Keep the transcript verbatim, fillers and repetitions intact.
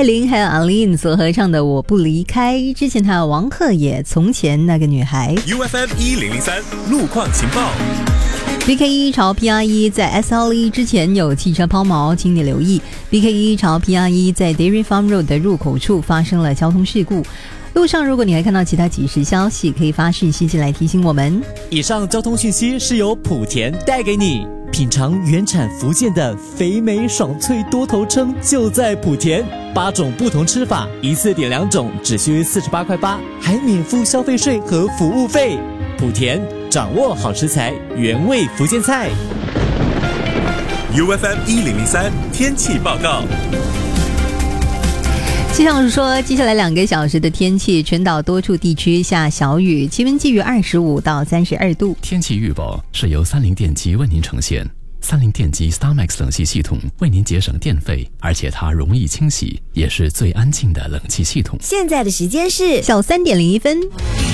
琳还有阿琳所合唱的《我不离开》，之前还有王鹤也《从前那个女孩》。 U F M 一零零三路况情报。 B K 一 朝 P R 一在 S L 一之前有汽车抛锚，请你留意。B K 一 朝 P R 一在 Dairy Farm Road 的入口处发生了交通事故。路上如果你还看到其他即时消息，可以发讯息进来提醒我们。 以上交通讯息是由莆田带给你。品尝原产福建的肥美爽脆多头称就在莆田，八种不同吃法，一次点两种，只需四十八块八，还免付消费税和服务费。莆田掌握好食材，原味福建菜。 U F M 一零零三天气报告。 气象署说，接下来两个小时的天气，全岛多处地区下小雨，气温介于二十五到三十二度。 天气预报是由三菱电机为您呈现。三菱电机 StarMax 冷气系统为您节省电费，而且它容易清洗，也是最安静的冷气系统。 现在的时间是下午三点零一分。